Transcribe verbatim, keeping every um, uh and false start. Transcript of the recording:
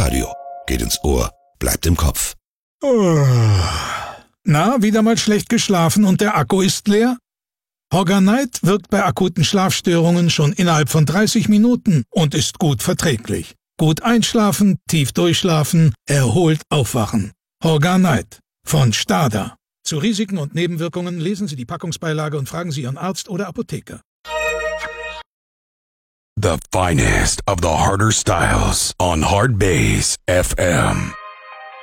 Radio. Geht ins Ohr, bleibt im Kopf. Na, wieder mal schlecht geschlafen und der Akku ist leer? Horganite wirkt bei akuten Schlafstörungen schon innerhalb von dreißig Minuten und ist gut verträglich. Gut einschlafen, tief durchschlafen, erholt aufwachen. Horganite von Stada. Zu Risiken und Nebenwirkungen lesen Sie die Packungsbeilage und fragen Sie Ihren Arzt oder Apotheker. The finest of the harder styles on Hard Bass F M.